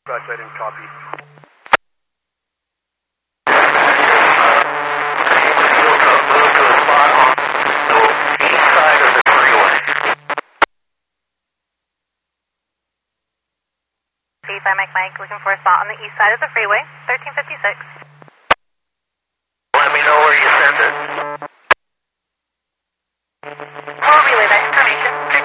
Roger, I didn't copy. Mike, looking for a spot on the east side of the freeway, 1356.